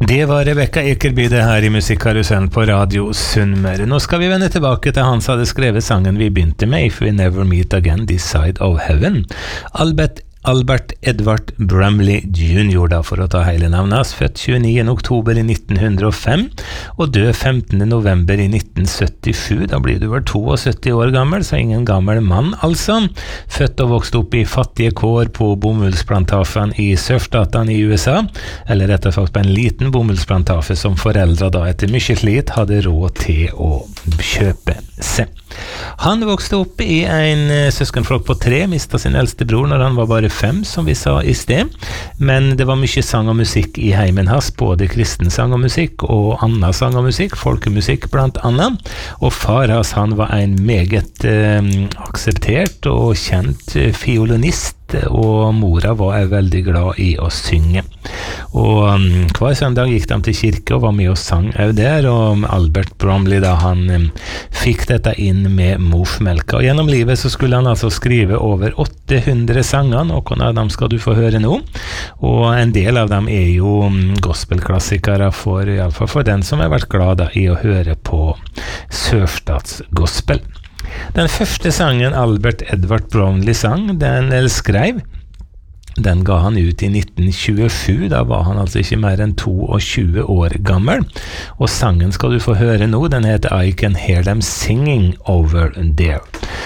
Det var Rebecca Ekerby det her i Musikkarusellen på Radio Sunnmøre. Nå skal vi vende tilbake til han som hadde skrevet sangen vi begynte med, If We Never Meet Again, This Side of Heaven. Albert Edward Bramley Jr. da, for å ta hele navnet hans, født 29. oktober i 1905 og død 15. november i 1977. Da blir du vel 72 år gammel, så ingen gammel mann altså. Født og vokst opp i fattige kår på bomullsplantafen i sørstatene i USA, eller rett og slett på en liten bomullsplantafe som foreldre da etter mye slit hadde råd til å kjøpe seg. Han vokste opp i en søskenflokk på 3, mistet sin eldste bror når han var bare 5, som vi sa i sted, men det var mye sang og musikk i heimen hans, både kristen sang og musikk og annen sang og musikk, folkemusikk blant annet, og far hans han var en meget akseptert og kjent fiolinist, og mora var veldig glad i å synge. Og hver søndag gikk de til kirke og var med og sang der, og Albert Bromley da, han fikk dette inn med morsmelka. Og gjennom livet så skulle han altså skrive over 800 sanger, noen av dem skal du få høre nå, og en del av dem er jo gospelklassikere for, i alle fall for den som har vært glad da, i å høre på sørstatsgospel. Den første sangen Albert Edward Bromley sang, eller skrev, den ga han ut i 1927, da var han altså ikke mer enn 22 år gammel, og sangen skal du få høre nå, den heter I Can Hear Them Singing Over There.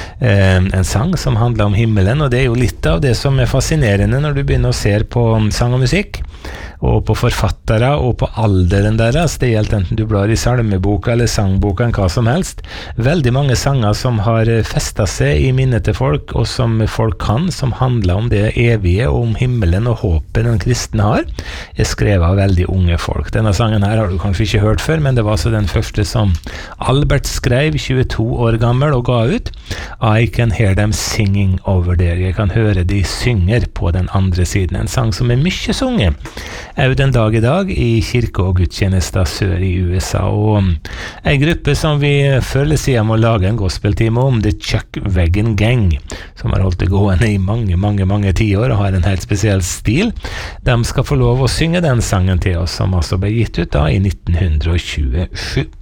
En sang som handler om himmelen, og det er jo litt av det som er fascinerende når du begynner å se på sang og musikk, og på forfattere, og på alderen deres. Det gjelder enten du blar i salmeboka eller sangboka, hva som helst. Veldig mange sanger som har festet seg i minnet til folk, og som folk kan, som handler om det evige, og om himmelen og håpet den kristne har, er skrevet av veldig unge folk. Denne sangen her har du kanskje ikke hørt før, men det var altså den første som Albert skrev, 22 år gammel, og ga ut. I Can Hear Them Singing Over There. Jeg kan høre de synger på den andre siden. En sang som er mye sunget, er jo den dag i dag i kirke- og gudstjenester sør i USA, og en gruppe som vi før eller siden må lage en gospeltime om, The Chuck Wagon Gang, som har holdt det gående i mange tiår og har en helt spesiell stil. De skal få lov å synge den sangen til oss, som altså ble gitt ut da i 1927.